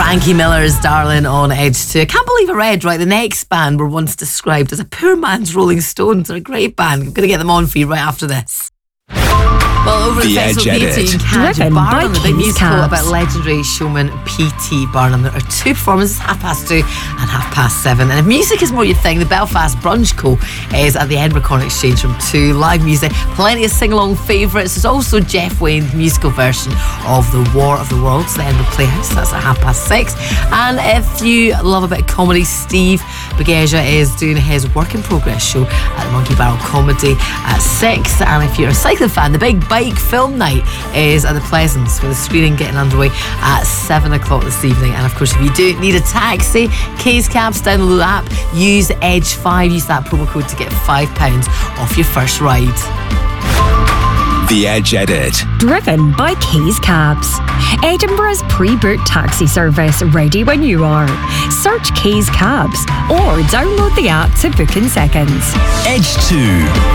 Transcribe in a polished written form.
Frankie Miller's Darling on Edge 2. I can't believe I read, right, the next band were once described as a poor man's Rolling Stones. They're a great band. I'm going to get them on for you right after this. Well, over The at Festival Edge Theatre, you Edit. can catch Driven Barnum, by the big King's musical Cabs. about legendary showman P.T. Barnum. There are two performances, 2:30 and 7:30. And if music is more your thing, the Belfast Brunch Co is at the Edinburgh Corn Exchange from 2. Live music, plenty of sing-along favourites. There's also Jeff Wayne's musical version of The War of the Worlds, the Edinburgh Playhouse. That's at 6:30. And if you love a bit of comedy, Steve Begeja is doing his Work in Progress show at the Monkey Barrel Comedy at 6. And if you're a cycling fan, the Big Bike Film Night is at the Pleasance, with the screening getting underway at 7 o'clock this evening. And of course, if you do need a taxi, K's Cabs, download the app, use Edge5, use that promo code to get £5 off your first ride. The Edge Edit. Driven by K's Cabs. Edinburgh's pre-booked taxi service, ready when you are. Search K's Cabs or download the app to book in seconds. Edge 2.